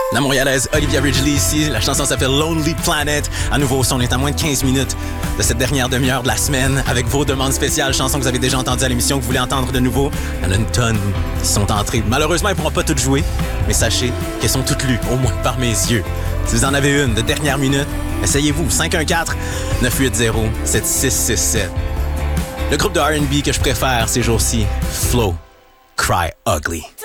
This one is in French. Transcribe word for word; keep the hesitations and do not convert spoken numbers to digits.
La Montréalaise Olivia Ridgely ici. La chanson s'appelle Lonely Planet. À nouveau, on est à moins de quinze minutes de cette dernière demi-heure de la semaine avec vos demandes spéciales, chansons que vous avez déjà entendues à l'émission, que vous voulez entendre de nouveau. Il y en a une tonne qui sont entrées. Malheureusement, elles ne pourront pas toutes jouer, mais sachez qu'elles sont toutes lues, au moins par mes yeux. Si vous en avez une de dernière minute, essayez-vous. cinq un quatre, neuf huit zéro, sept six six sept. Le groupe de R and B que je préfère ces jours-ci, Flo, Cry Ugly.